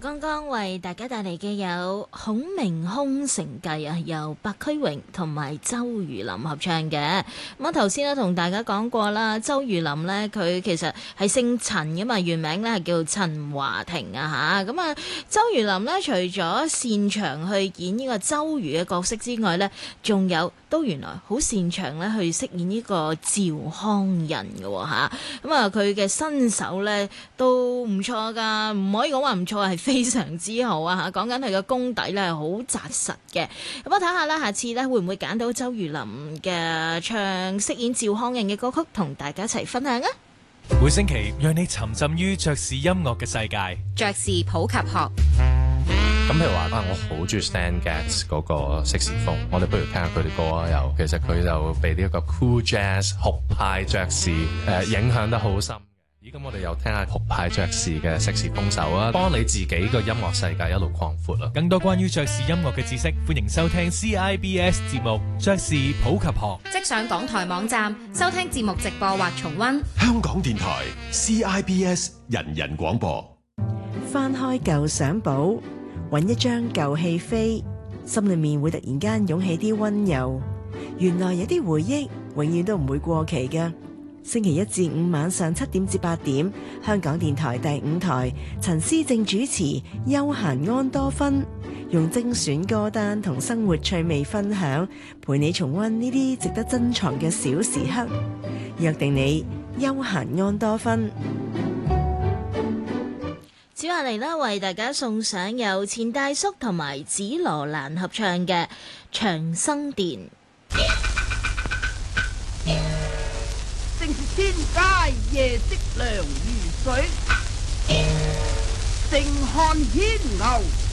剛剛為大家帶嚟嘅有《孔明空城計》啊，由白駒榮同埋周如林合唱嘅。咁啊，頭先咧同大家講過啦，周如林呢，佢其實係姓陳嘅嘛，原名咧係叫陳華庭啊嚇。咁啊，周如林呢，除咗擅長去演呢個周瑜嘅角色之外呢，仲有都原來好擅長咧去飾演呢個趙匡胤嘅喎嚇。咁啊，佢嘅身手呢都唔錯㗎，唔可以講話唔錯，係非常之好啊嚇！講緊佢嘅功底咧係好紮實嘅。咁我睇下啦，下次咧會唔會揀到周如林嘅唱飾演趙匡胤嘅歌曲，同大家一齊分享啊！ 每星期讓你沉浸於爵士音樂嘅世界， 爵士普及學。 咁譬如話我好中意 Stan Getz 嗰個色士風，我哋不如聽下佢啲歌啊！又其實佢就被呢一個 cool jazz 酷派爵士影響得好深。咦，咁我哋又聽下酷派爵士嘅色士風手啊，幫你自己個音樂世界一路擴闊啊！ 更多關於爵士音樂嘅知識，歡迎收聽 CIBS 節目《爵士普及學》。 即上港台網站收聽節目直播或重溫。 香港電台 CIBS 人人廣播。 翻開舊相簿，揾一張舊戲飛，心裏面會突然間湧起啲溫柔。原來有啲回憶永遠都唔會過期㗎。星期一至五晚上7點至8點，香港電台第5台，陳思正主持《休閒安多芬》，用精選歌單同生活趣味分享，陪你重溫呢啲值得珍藏嘅小時刻。約定你休閒安多芬。 接下嚟呢，為大家送上由錢大叔同埋紫羅蘭合唱嘅《長生殿》。 正是天街夜色涼如水，靜看牽牛